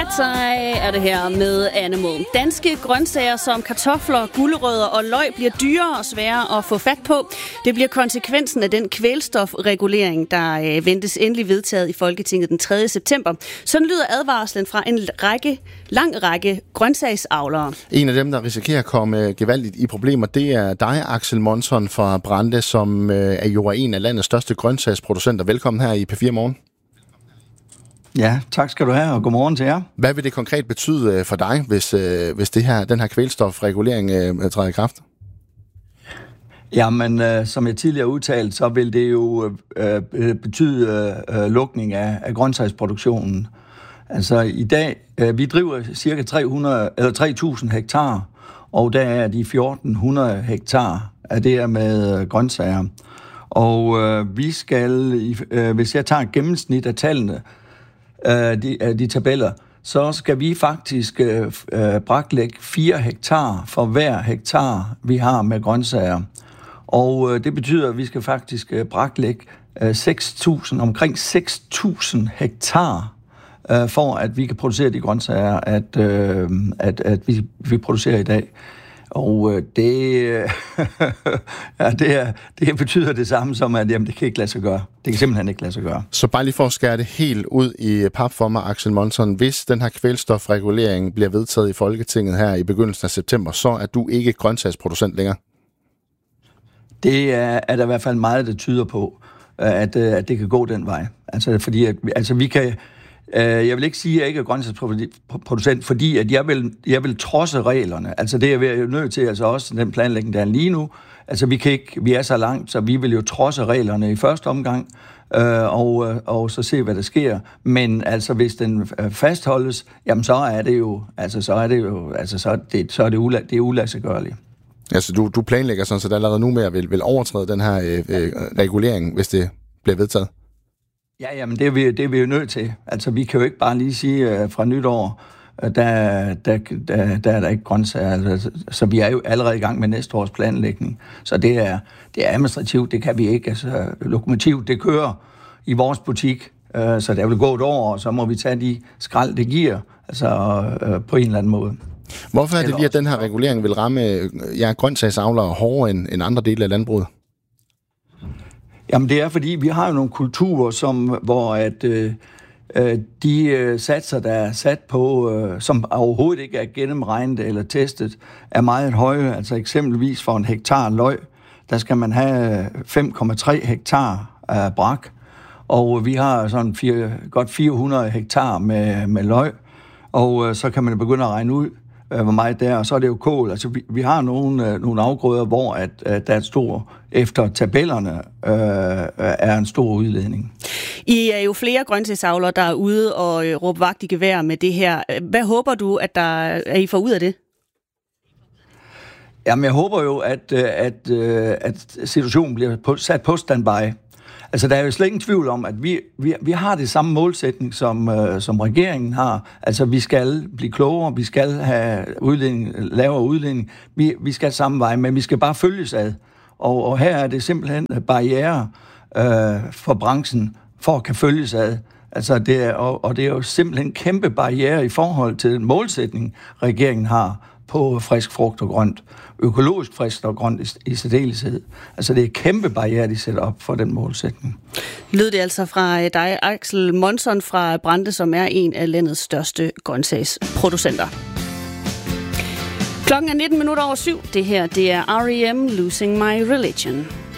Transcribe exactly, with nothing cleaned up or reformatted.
Cat's Eye er det her med Animal. Danske grøntsager som kartofler, gulerødder og løg bliver dyrere og sværere at få fat på. Det bliver konsekvensen af den kvælstofregulering, der ventes endelig vedtaget i Folketinget den tredje september. Sådan lyder advarslen fra en række, lang række grøntsagsavlere. En af dem, der risikerer at komme gevaldigt i problemer, det er dig, Axel Monson fra Brande, som er jo en af landets største grøntsagsproducenter. Velkommen her i P fire Morgen. Ja, tak skal du have, og godmorgen til jer. Hvad vil det konkret betyde for dig, hvis, hvis det her, den her kvælstofregulering øh, træder i kraft? Jamen, øh, som jeg tidligere udtalt, så vil det jo øh, betyde øh, lukning af, af grøntsagsproduktionen. Altså i dag, øh, vi driver cirka tre hundrede, eller tre tusind hektar, og der er de fjorten hundrede hektar af det her med øh, grøntsager. Og øh, vi skal, øh, hvis jeg tager et gennemsnit af tallene, De, de tabeller, så skal vi faktisk øh, braklægge fire hektar for hver hektar, vi har med grøntsager. Og øh, det betyder, at vi skal faktisk øh, braklægge øh, seks tusind, omkring seks tusind hektar, øh, for at vi kan producere de grøntsager, at, øh, at, at vi, vi producerer i dag. Og øh, det, ja, det, er, det betyder det samme som, at jamen, det kan ikke lade sig gøre. Det kan simpelthen ikke lade sig gøre. Så bare lige for at skære det helt ud i pap for mig, Axel Monson. Hvis den her kvælstofregulering bliver vedtaget i Folketinget her i begyndelsen af september, så er du ikke grøntsagsproducent længere? Det er, er der i hvert fald meget, der tyder på, at, at det kan gå den vej. Altså, fordi at, altså, vi kan... Jeg vil ikke sige, at jeg ikke er grøntsagsproducent, fordi at jeg vil, jeg vil trodse reglerne. Altså det er jeg nødt til, altså også den planlægning, der er lige nu. Altså vi kan ikke, vi er så langt, så vi vil jo trodse reglerne i første omgang, øh, og, og så se, hvad der sker. Men altså hvis den fastholdes, jamen så er det jo, altså så er det jo, altså så er det, så er det, ula, det er uladsiggørligt. Altså du, du planlægger sådan, så der allerede nu med at vil, vil overtræde den her øh, regulering, hvis det bliver vedtaget? Ja, jamen det er, vi, det er vi jo nødt til. Altså vi kan jo ikke bare lige sige uh, fra nytår, uh, der, der, der, der er der ikke grøntsager. Altså, så vi er jo allerede i gang med næste års planlægning. Så det er, det er administrativt, det kan vi ikke. Altså lokomotiv, det kører i vores butik, uh, så der vil gå et år, og så må vi tage de skrald, det giver, altså uh, på en eller anden måde. Hvorfor er det lige, at den her regulering vil ramme ja, grøntsagsavlere hårdere end, end andre dele af landbruget? Jamen det er, fordi vi har jo nogle kulturer, som, hvor at, øh, de øh, satser, der er sat på, øh, som overhovedet ikke er gennemregnet eller testet, er meget høje. Altså eksempelvis for en hektar løg, der skal man have fem komma tre hektar af brak. Og vi har sådan fire, godt fire hundrede hektar med, med løg, og øh, så kan man begynde at regne ud, hvor meget der, og så er det jo kål. Altså, vi, vi har nogle, øh, nogle afgrøder, hvor at, at der er et stort, efter tabellerne, øh, er en stor udledning. I er jo flere grøntsagsavlere, der er ude og øh, råbe vagt i gevær med det her. Hvad håber du, at, der, at I får ud af det? Jamen, jeg håber jo, at, at, at situationen bliver på, sat på standby. Altså, der er jo slet ingen tvivl om, at vi, vi, vi har det samme målsætning, som, øh, som regeringen har. Altså, vi skal blive klogere, vi skal have udledning, lavere udledning. Vi, vi skal samme vej, men vi skal bare følges ad. Og, og her er det simpelthen barriere øh, for branchen for at kan følges ad. Altså, det er, og, og det er jo simpelthen en kæmpe barriere i forhold til den målsætning, regeringen har på frisk frugt og grønt. Økologisk frisk og grønt i, i særdeleshed. Altså det er kæmpe barriere, de sætter op for den målsætning. Lød det altså fra dig, Axel Monson fra Brande, som er en af landets største grøntsagsproducenter. Klokken er nitten minutter over syv. Det her, det er R E M Losing My Religion.